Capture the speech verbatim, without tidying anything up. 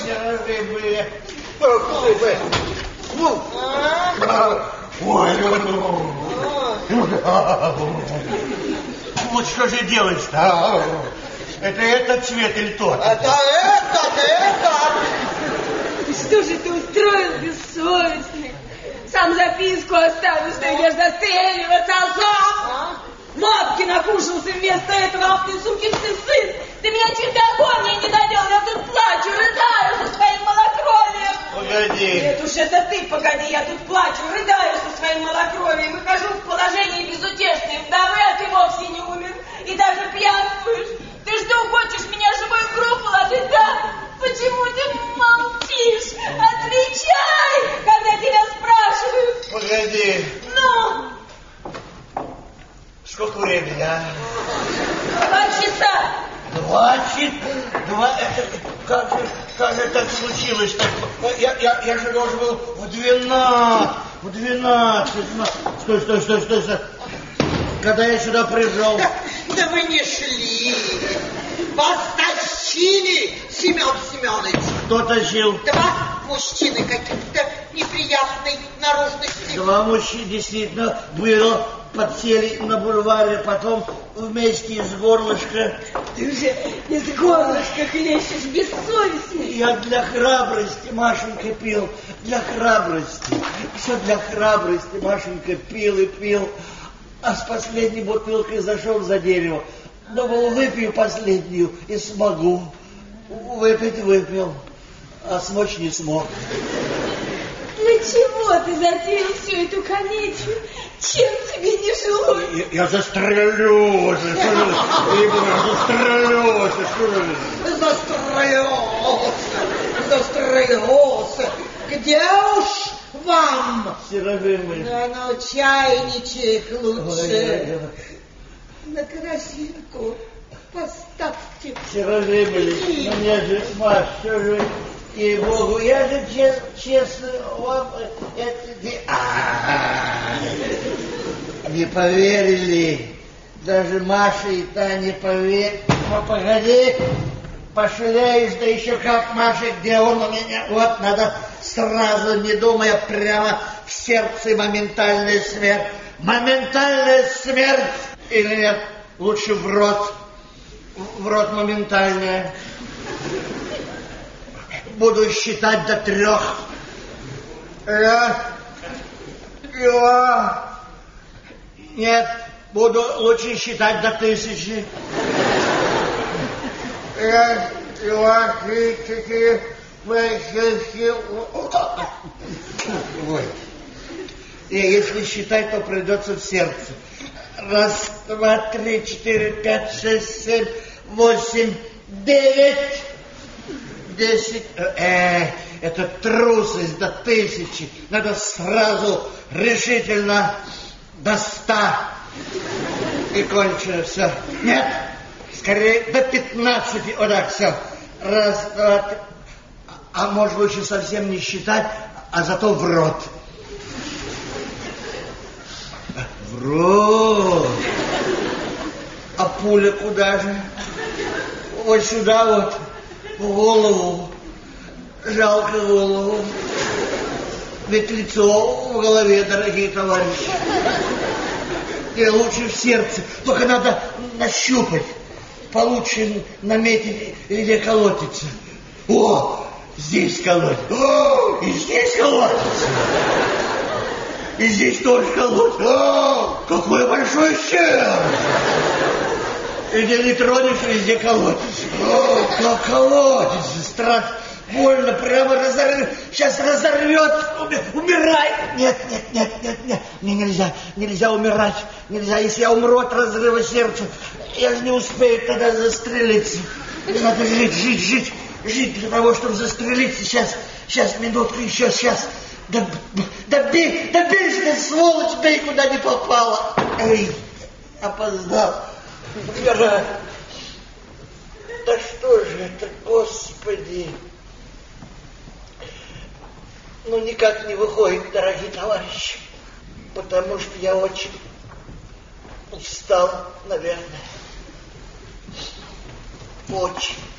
серые были. Ну, ой, вот что же делать-то? Это этот цвет или тот? Это этот, этот. Что же ты устроил, бессовестный? Сам записку оставил, что идешь застреливаться, а сам водки накушался вместо этого, ах ты, сукин ты сын! Ты меня чуть до агонии не довел, я тут плачу, рыдаю со своим малокровием! Погоди! Нет уж, это ты погоди, я тут плачу, рыдаю со своим малокровием и хожу в положении безутешной вдовы, а ты вовсе не умер и даже пьянствуешь. Ты что, хочешь меня живой в гроб положить, да? Почему ты молчишь? Отвечай, когда тебя спрашивают. Погоди. Ну? Сколько времени, а? Два часа. Два часа? Два? Это, как же, как же так случилось-то? Я, я, я же должен был в двенадцать. В двенадцать. Стой, стой, стой, стой, стой. Когда я сюда пришел... Да, да вы не шли. Вас тащили, Семен Семенович. Кто тащил? Два мужчины каких-то неприятной наружности. Два мужчины действительно было, подсели на бульваре, потом вместе из горлышка. Ты уже из горлышка хлещешь, бессовестный. Я для храбрости, Машенька, пил. Для храбрости. Все для храбрости, Машенька, пил и пил. А с последней бутылкой зашел за дерево. Думал, выпью последнюю и смогу. Выпить выпил, а смочь не смог. Для чего ты затеял всю эту комедию? Чем тебе не жилось? Я, я застрелюсь, я застрелюсь, Застрелился, застрелился. Где уж вам? Серафимыч. Да ну, чайничек лучше. На корзинку поставьте. Серафимыч, ну мне же, Маш, что же, ей-богу, я же чес, честно вам это... А-а-а, не поверили. Даже Маша и та не поверили. Ну, погоди, пошляешь, да еще как, Маша, где он у меня? Вот, надо сразу, не думая, прямо в сердце моментальная смерть. Моментальная смерть! Или нет, лучше в рот. В рот моментальная. Буду считать до трех. Раз, два. Нет, буду лучше считать до тысячи. Раз, два, три, четыре, пять, шесть, семь. Ой. И если считать, то придется в сердце. Раз, два, три, четыре, пять, шесть, семь, восемь, девять, десять. Э, это трусость до тысячи. Надо сразу решительно до ста. И кончено все. Нет, скорее до пятнадцати. Вот так, все. Раз, два, три. А может лучше совсем не считать, а зато в рот. В рот. А пуля куда же? Вот сюда вот, в голову. Жалко голову. Ведь лицо в голове, дорогие товарищи. И лучше в сердце. Только надо нащупать. Получше наметить, где колотится. О, здесь колотится. О, и здесь колотится. И здесь тоже колотится. О, какое большое сердце. И где не тронешь, везде колотится. О, как колотится. Страшно. Больно, прямо разорвет. Сейчас разорвет. Умирай. Нет, нет, нет, нет, нет. Мне нельзя, нельзя умирать. Нельзя, если я умру от разрыва сердца, я же не успею тогда застрелиться. Надо жить, жить, жить. Жить для того, чтобы застрелиться. Сейчас, сейчас, минутку еще, сейчас. Да, да бей, да бей, ты, сволочь, бей, куда не попала. Эй, опоздал. Умираю. Да что же это, Господи. Ну, никак не выходит, дорогие товарищи, потому что я очень устал, наверное. Очень.